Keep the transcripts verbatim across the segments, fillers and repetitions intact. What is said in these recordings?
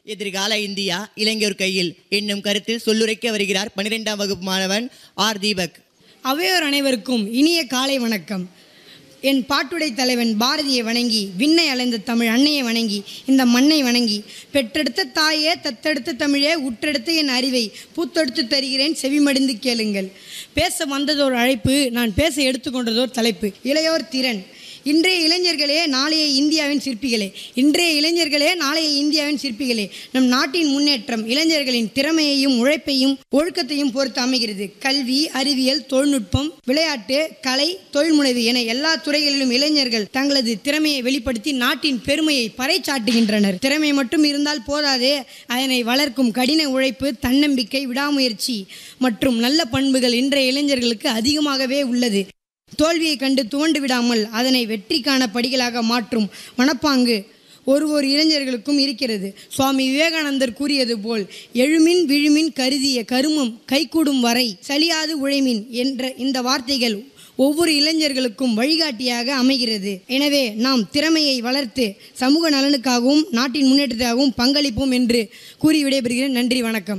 எதிர்கால இந்தியா இளைஞர் கையில் என்னும் கருத்தில் சொல்லுரைக்க வருகிறார் பன்னிரெண்டாம் வகுப்பு மாணவன் ஆர் தீபக். அவையோர் அனைவருக்கும் இனிய காலை வணக்கம். என் பாட்டுடை தலைவன் பாரதியை வணங்கி, விண்ணை அலைந்த தமிழ் அன்னையை வணங்கி, இந்த மண்ணை வணங்கி, பெற்றெடுத்த தாயே தத்தெடுத்த தமிழே உற்றெடுத்த என் அறிவை பூத்தெடுத்து தருகிறேன், செவிமடிந்து கேளுங்கள். பேச வந்ததோர் அழைப்பு, நான் பேச எடுத்துக்கொண்டதோர் தலைப்பு. இளையோர் திறன். இன்றைய இளைஞர்களே நாளைய இந்தியாவின் சிற்பிகளே. இன்றைய இளைஞர்களே நாளைய இந்தியாவின் சிற்பிகளே. நம் நாட்டின் முன்னேற்றம் இளைஞர்களின் திறமையையும் உழைப்பையும் ஒழுக்கத்தையும் பொறுத்து அமைகிறது. கல்வி, அறிவியல், தொழில்நுட்பம், விளையாட்டு, கலை, தொழில்முனைவு என எல்லா துறைகளிலும் இளைஞர்கள் தங்களது திறமையை வெளிப்படுத்தி நாட்டின் பெருமையை பறைசாட்டுகின்றனர். திறமை மட்டும் இருந்தால் போதாதே, அதனை வளர்க்கும் கடின உழைப்பு, தன்னம்பிக்கை, விடாமுயற்சி மற்றும் நல்ல பண்புகள் இன்றைய இளைஞர்களுக்கு அதிகமாகவே உள்ளது. தோல்வியை கண்டு துவண்டு விடாமல் அதனை வெற்றிக்கான படிகளாக மாற்றும் மனப்பாங்கு ஒரு ஒரு இளைஞர்களுக்கும் இருக்கிறது. சுவாமி விவேகானந்தர் கூறியது போல், எழுமின் விழுமின் கருதிய கருமம் கைகூடும் வரை சலியாது உழைமின் என்ற இந்த வார்த்தைகள் ஒவ்வொரு இளைஞர்களுக்கும் வழிகாட்டியாக அமைகிறது. எனவே நாம் திறமையை வளர்த்து சமூக நலனுக்காகவும் நாட்டின் முன்னேற்றத்திற்காகவும் பங்களிப்போம் என்று கூறி விடைபெறுகிறேன். நன்றி, வணக்கம்.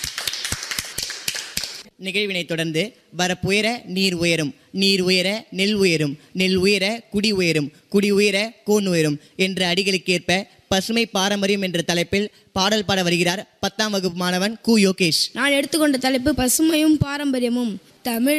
நிகழ்வினை தொடர்ந்து வரப்புயர நீர் உயரும், நீர் உயர நெல் உயரும், நெல் உயர குடி உயரும், குடி உயர கோன் உயரும் என்ற அடிகளுக்கேற்ப பசுமை பாரம்பரியம் என்ற தலைப்பில் பாடல் பாட வருகிறார் பத்தாம் வகுப்பு மாணவன் கு யோகேஷ். நான் எடுத்துக்கொண்ட தலைப்பு பசுமையும் பாரம்பரியமும். தமிழ்